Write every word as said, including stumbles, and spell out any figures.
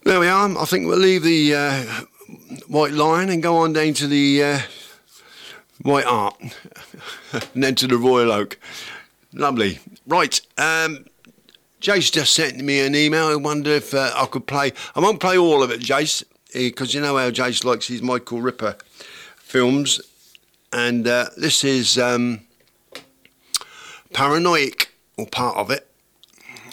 There we are. I think we'll leave the uh, White Lion and go on down to the uh, White Hart and then to the Royal Oak. Lovely. Right. Um, Jace just sent me an email. I wonder if uh, I could play. I won't play all of it, Jace, because you know how Jace likes his Michael Ripper films. And uh, this is um, Paranoid, or part of it.